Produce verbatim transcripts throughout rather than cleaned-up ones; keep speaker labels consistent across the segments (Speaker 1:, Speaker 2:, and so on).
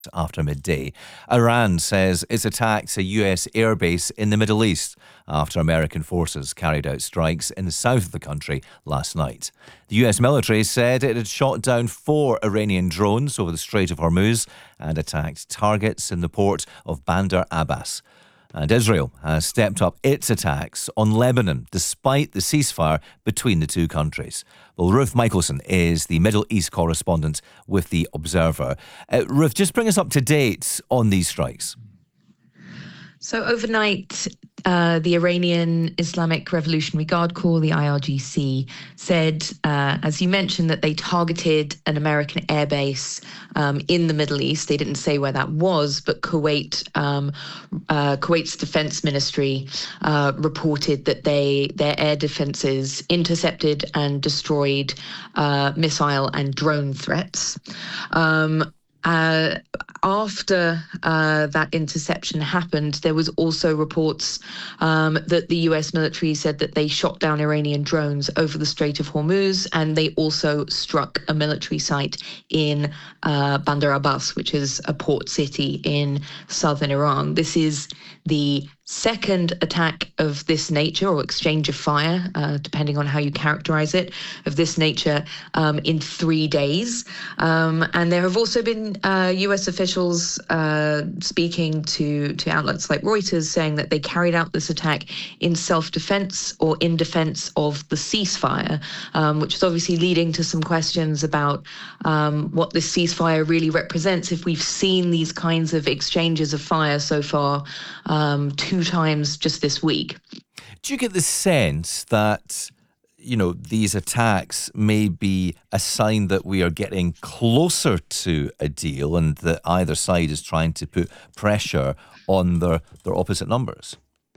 Speaker 1: After midday. Iran says it's attacked a U S airbase in the Middle East after American forces carried out strikes in the south of the country last night. The U S military said it had shot down four Iranian drones over the Strait of Hormuz and attacked targets in the port of Bandar Abbas. And Israel has stepped up its attacks on Lebanon despite the ceasefire between the two countries. Well, Ruth Michelson is the Middle East correspondent with The Observer. Uh, Ruth, just bring us up to date on these strikes.
Speaker 2: So overnight, uh, the Iranian Islamic Revolutionary Guard Corps, the I R G C, said, uh, as you mentioned, that they targeted an American airbase um, in the Middle East. They didn't say where that was, but Kuwait, um, uh, Kuwait's defense ministry uh, reported that they their air defenses intercepted and destroyed uh, missile and drone threats. Um, Uh, after uh, that interception happened, there was also reports um, that the U S military said that they shot down Iranian drones over the Strait of Hormuz, and they also struck a military site in uh, Bandar Abbas, which is a port city in southern Iran. This is the second attack of this nature, or exchange of fire, uh, depending on how you characterize it, of this nature um, in three days. Um, and there have also been uh, U S officials uh, speaking to, to outlets like Reuters saying that they carried out this attack in self-defense or in defense of the ceasefire, um, which is obviously leading to some questions about um, what this ceasefire really represents if we've seen these kinds of exchanges of fire so far um, two times just this week.
Speaker 1: Do you get the sense that, you know, these attacks may be a sign that we are getting closer to a deal and that either side is trying to put pressure on their, their opposite numbers?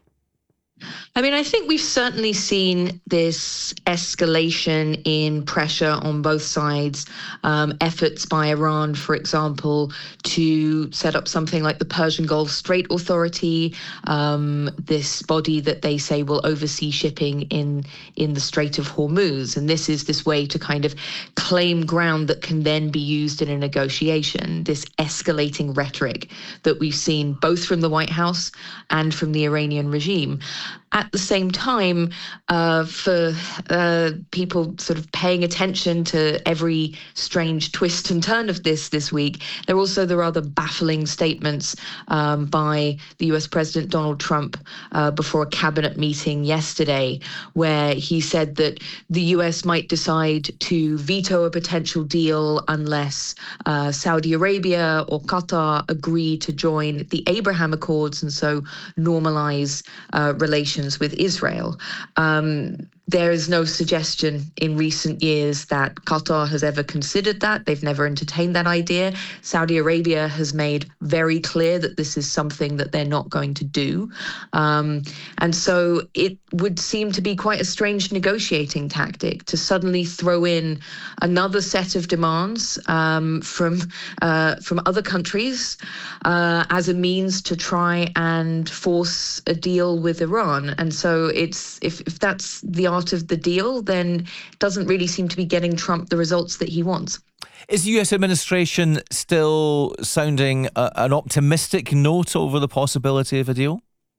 Speaker 2: I mean, I think we've certainly seen this escalation in pressure on both sides. Um, efforts by Iran, for example, to set up something like the Persian Gulf Strait Authority, um, this body that they say will oversee shipping in, in the Strait of Hormuz. And this is this way to kind of claim ground that can then be used in a negotiation, this escalating rhetoric that we've seen both from the White House and from the Iranian regime. At the same time, uh, for uh, people sort of paying attention to every strange twist and turn of this this week, there also there are other baffling statements um, by the U S President Donald Trump uh, before a cabinet meeting yesterday, where he said that the U S might decide to veto a potential deal unless uh, Saudi Arabia or Qatar agree to join the Abraham Accords and so normalize uh, relations with Israel. Um, there is no suggestion in recent years that Qatar has ever considered that. They've never entertained that idea. Saudi Arabia has made very clear that this is something that they're not going to do. Um, and so it would seem to be quite a strange negotiating tactic to suddenly throw in another set of demands um, from uh, from other countries uh, as a means to try and force a deal with Iran. And so it's if, if that's the art of the deal, then it doesn't really seem to be getting Trump the results that he wants.
Speaker 1: Is the U S administration still sounding a, an optimistic note over the possibility of a deal?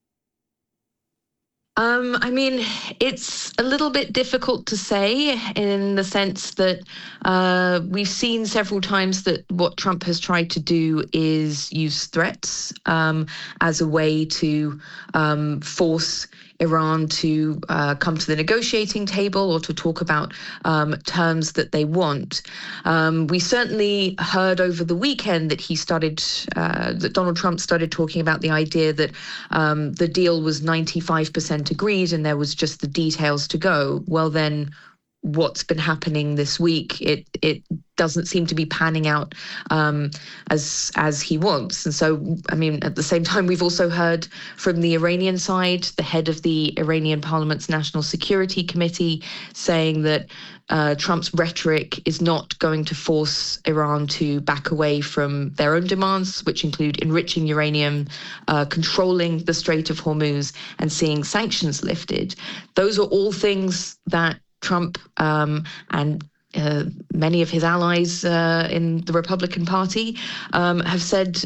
Speaker 2: Um, I mean, it's a little bit difficult to say in the sense that uh, we've seen several times that what Trump has tried to do is use threats um, as a way to um, force Iran to uh, come to the negotiating table or to talk about um, terms that they want. Um, we certainly heard over the weekend that he started, uh, that Donald Trump started talking about the idea that um, the deal was ninety-five percent agreed and there was just the details to go. Well, then what's been happening this week, it it doesn't seem to be panning out um, as as he wants. And so, I mean, at the same time, we've also heard from the Iranian side, the head of the Iranian Parliament's National Security Committee saying that uh, Trump's rhetoric is not going to force Iran to back away from their own demands, which include enriching uranium, uh, controlling the Strait of Hormuz, and seeing sanctions lifted. Those are all things that Trump um, and uh, many of his allies uh, in the Republican Party um, have said